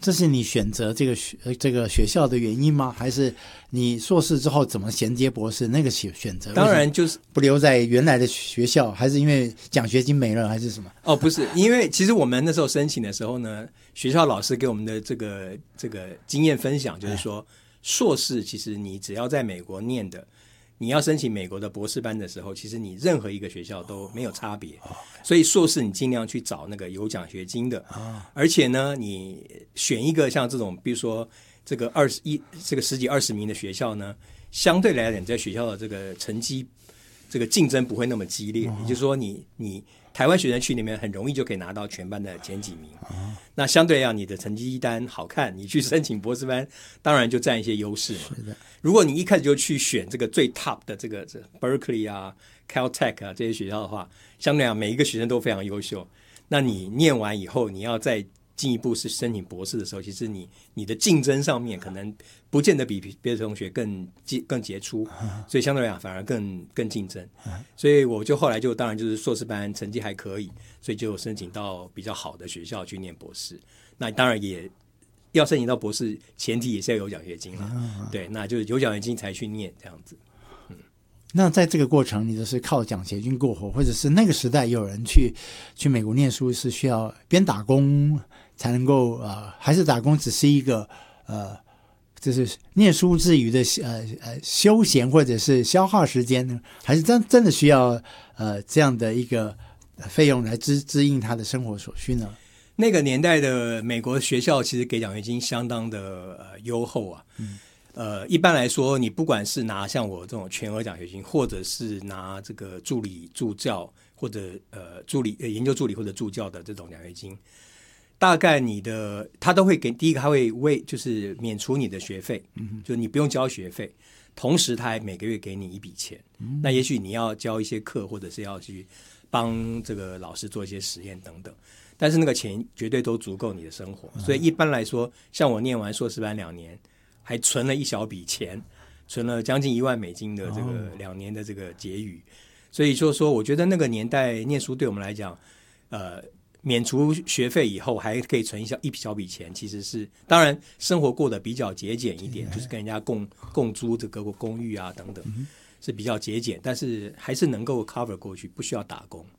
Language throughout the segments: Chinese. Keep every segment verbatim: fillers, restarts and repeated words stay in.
这是你选择这个学这个学校的原因吗？还是你硕士之后怎么衔接博士那个选择？ 当然就是不留在原来的学校，还是因为奖学金没了，还是什么？ 哦，不是，因为其实我们那时候申请的时候呢，学校老师给我们的这个这个经验分享就是说，硕士其实你只要在美国念的。你要申请美国的博士班的时候，其实你任何一个学校都没有差别，所以硕士你尽量去找那个有奖学金的，而且呢，你选一个像这种，比如说这个二十一这个十几二十名的学校呢，相对来讲，在学校的这个成绩这个竞争不会那么激烈，也就是说你，你你台湾学生去里面很容易就可以拿到全班的前几名，那相对来讲，你的成绩单好看，你去申请博士班，当然就占一些优势嘛。 是的。 如果你一开始就去选这个最 top 的这个 Berkeley 啊、Caltech 啊这些学校的话，相对来讲每一个学生都非常优秀。那你念完以后，你要再进一步是申请博士的时候，其实你你的竞争上面可能不见得比别的同学更更杰出，所以相对来讲反而更更竞争。所以我就后来就当然就是硕士班成绩还可以，所以就申请到比较好的学校去念博士。那当然也。要申请到博士，前提也是要有奖学金了，嗯、对，那就是有奖学金才去念这样子。嗯， 那在这个过程，你就是靠奖学金过活，或者是那个时代有人去去美国念书是需要边打工才能够呃，还是打工只是一个呃，就是念书之余的呃呃休闲或者是消耗时间呢？还是真真的需要呃这样的一个费用来支支应他的生活所需呢？ 那个年代的美国学校其实给奖学金相当的呃优厚啊，嗯，呃，一般来说，你不管是拿像我这种全额奖学金，或者是拿这个助理助教或者呃助理、呃、研究助理或者助教的这种奖学金，大概你的他都会给第一个他会为就是免除你的学费，嗯，就是你不用交学费，同时他还每个月给你一笔钱，嗯，那也许你要教一些课，或者是要去帮这个老师做一些实验等等。但是那个钱绝对都足够你的生活，所以一般来说，像我念完硕士班两年，还存了一小笔钱，存了将近一万美金的这个两年的这个结余，所以就说，我觉得那个年代念书对我们来讲，呃，免除学费以后还可以存一小一小笔钱，其实是当然生活过得比较节俭一点，就是跟人家共共租这个公寓啊等等，是比较节俭，但是还是能够 cover 过去，不需要打工。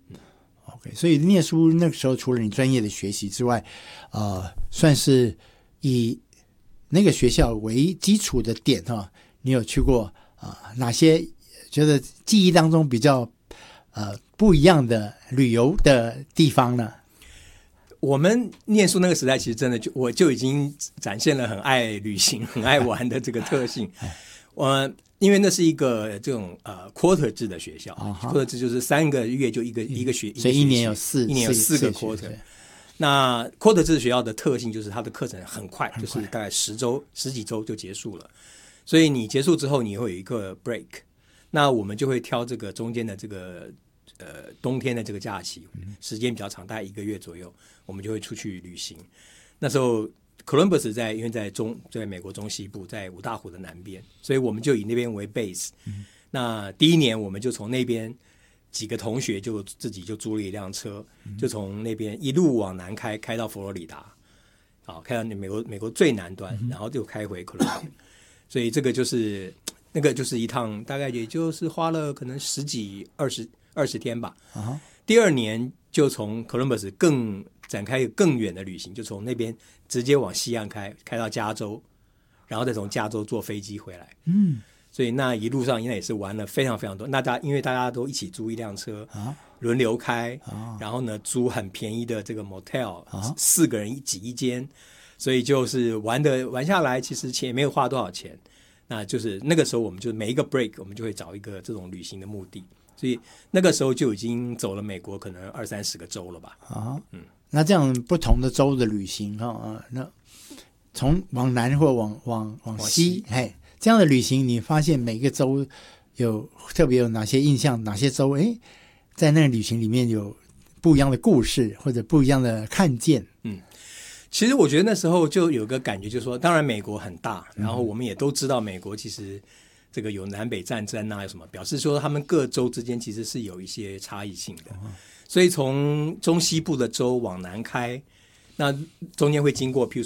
OK， 所以念书那个时候，除了你专业的学习之外，呃，算是以那个学校为基础的点哈，你有去过啊、呃？哪些觉得记忆当中比较呃不一样的旅游的地方呢？ 我们念书那个时代，其实真的就我就已经展现了很爱旅行、很爱玩的这个特性。我因为那是一个这种呃 quarter 制的学校、uh-huh. quarter 制就是三个月就一个、嗯、一个学， 所以一年有四一年有四个 quarter。那 quarter 制学校的特性就是它的课程很快，很快就是大概十周十几周就结束了。所以你结束之后，你会有一个 break。那我们就会挑这个中间的这个呃冬天的这个假期，时间比较长，大概一个月左右，我们就会出去旅行。那时候。Columbus 在因为在中在美国中西部，在五大湖的南边，所以我们就以那边为 base、嗯。那第一年我们就从那边几个同学就自己就租了一辆车，嗯、就从那边一路往南开，开到佛罗里达，好开到美国美国最南端，嗯、然后就开回 Columbus。所以这个就是那个就是一趟，大概也就是花了可能十几二十二十天吧。啊、第二年就从 Columbus 更展开更远的旅行，就从那边直接往西岸开，开到加州，然后再从加州坐飞机回来。嗯，所以那一路上应该也是玩了非常非常多。那大家因为大家都一起租一辆车，啊、轮流开、啊，然后呢租很便宜的这个 motel，、啊、四个人一挤一间，所以就是玩的玩下来，其实钱也没有花多少钱。那就是那个时候，我们就每一个 break， 我们就会找一个这种旅行的目的。所以那个时候就已经走了美国可能二三十个州了吧。啊，嗯。 那这样不同的州的旅行哈、啊，那从往南或往往往西，嘿，这样的旅行，你发现每个州有特别有哪些印象？哪些州哎，在那个旅行里面有不一样的故事或者不一样的看见？ 嗯，其实我觉得那时候就有个感觉，就是说，当然美国很大，然后我们也都知道美国其实这个有南北战争啊，有什么，表示说他们各州之间其实是有一些差异性的。嗯，所以从中西部的州往南开，那中间会经过譬如